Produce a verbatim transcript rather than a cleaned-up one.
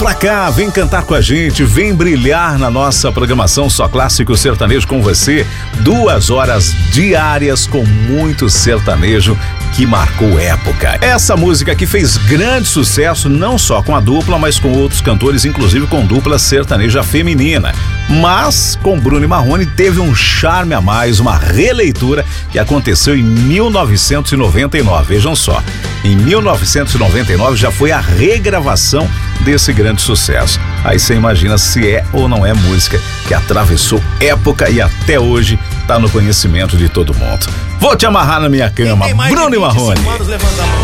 pra cá, vem cantar com a gente, vem brilhar na nossa programação Só Clássico Sertanejo com você. Duas horas diárias com muito sertanejo que marcou época. Essa música que fez grande sucesso não só com a dupla, mas com outros cantores, inclusive com dupla sertaneja feminina. Mas com Bruno e Marrone teve um charme a mais, uma releitura que aconteceu em mil novecentos e noventa e nove. Vejam só, em mil novecentos e noventa e nove já foi a regravação desse grande sucesso. Aí você imagina se é ou não é música que atravessou época e até hoje tá no conhecimento de todo mundo. Vou te amarrar na minha cama, Bruno e Marrone.